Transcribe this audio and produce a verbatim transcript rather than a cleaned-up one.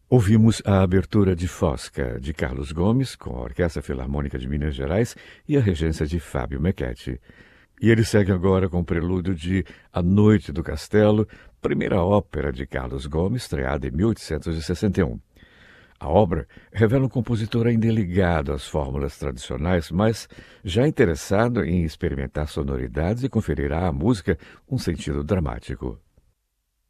Ouvimos a abertura de Fosca, de Carlos Gomes, com a Orquestra Filarmônica de Minas Gerais e a regência de Fábio Mequetti. E ele segue agora com o prelúdio de A Noite do Castelo, primeira ópera de Carlos Gomes, estreada em mil oitocentos e sessenta e um. A obra revela um compositor ainda ligado às fórmulas tradicionais, mas já interessado em experimentar sonoridades e conferir à música um sentido dramático.